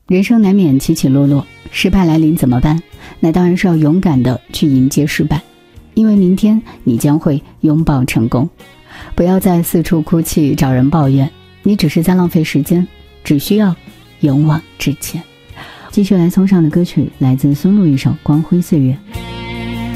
人生难免起起落落，失败来临怎么办？那当然是要勇敢的去迎接失败，因为明天你将会拥抱成功。不要再四处哭泣找人抱怨，你只是在浪费时间，只需要勇往直前。继续来送上的歌曲来自孙露一首《光辉岁月》。